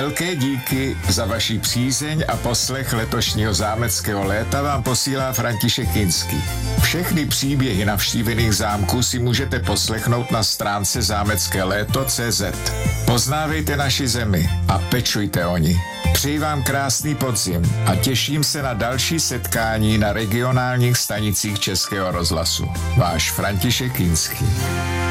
Velké díky za vaši přízeň a poslech letošního zámeckého léta vám posílá František Kinský. Všechny příběhy navštívených zámků si můžete poslechnout na stránce zámeckéléto.cz. Poznávejte naši zemi a pečujte o ní. Přeji vám krásný podzim a těším se na další setkání na regionálních stanicích Českého rozhlasu. Váš František Kinský.